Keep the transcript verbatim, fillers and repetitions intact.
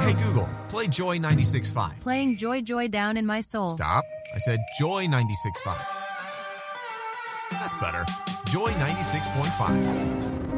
Hey Google, play Joy ninety-six point five. Playing Joy Joy down in my soul. Stop. I said Joy ninety-six point five. That's better. Joy ninety-six point five.